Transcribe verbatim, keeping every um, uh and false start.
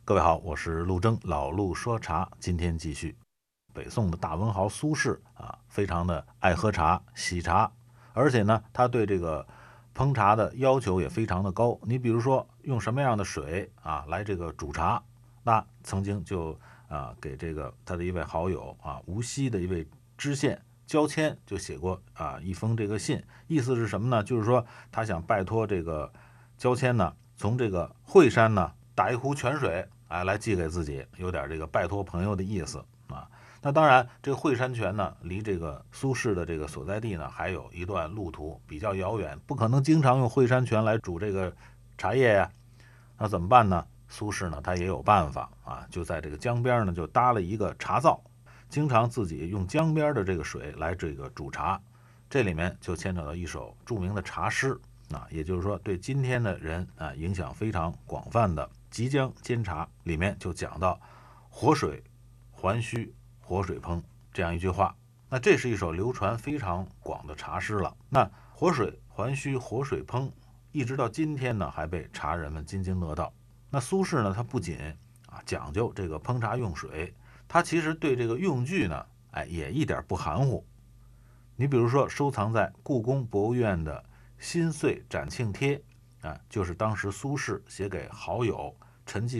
各位好，我是陆征，老陆说茶，今天继续。北宋的大文豪苏轼啊，非常的爱喝茶、喜茶，而且呢，他对这个烹茶的要求也非常的高。你比如说用什么样的水啊来这个煮茶，那曾经就啊给这个他的一位好友啊无锡的一位知县焦谦就写过啊一封这个信，意思是什么呢？就是说他想拜托这个焦谦呢，从这个惠山呢打一壶泉水，哎，来寄给自己，有点这个拜托朋友的意思啊。那当然，这个惠山泉呢，离这个苏轼的这个所在地呢，还有一段路途，比较遥远，不可能经常用惠山泉来煮这个茶叶呀。那怎么办呢？苏轼呢，他也有办法啊，就在这个江边呢，就搭了一个茶灶，经常自己用江边的这个水来这个煮茶。这里面就牵扯到一首著名的茶诗啊，也就是说对今天的人啊影响非常广泛的《即江煎茶》里面就讲到活水还须活水烹这样一句话。那这是一首流传非常广的茶诗了。那活水还须活水烹，一直到今天呢，还被茶人们津津乐道。那苏轼呢，他不仅啊讲究这个烹茶用水，他其实对这个用具呢，哎也一点不含糊。你比如说，收藏在故宫博物院的《新岁展庆帖》啊，就是当时苏轼写给好友陈继